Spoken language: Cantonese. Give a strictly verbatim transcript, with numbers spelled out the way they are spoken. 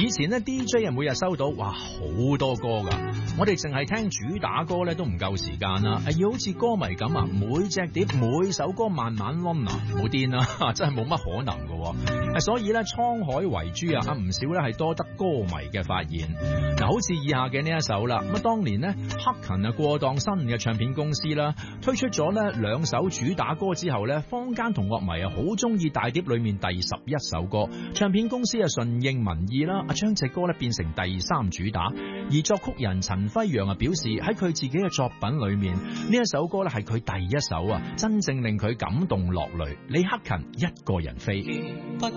以前咧 D J 啊每日收到哇好多歌噶，我哋淨係聽主打歌咧都唔夠時間啦，係要好似歌迷咁啊，每隻碟每首歌慢慢溫啊，冇癲啦，真係冇乜可能噶。所以咧滄海遺珠啊，唔少咧係多得歌迷嘅發現。嗱，好似以下嘅呢一首啦，咁啊當年咧克勤啊過檔新嘅唱片公司啦，推出咗咧兩首主打歌之後咧，坊間同樂迷啊好中意大碟裏面第十一首歌，唱片公司啊順應民意啦，啊將隻歌咧變成第三主打，而作曲人陳輝陽啊表示喺佢自己嘅作品裏面，呢一首歌咧係佢第一首啊，真正令佢感動落淚。李克勤一個人飛。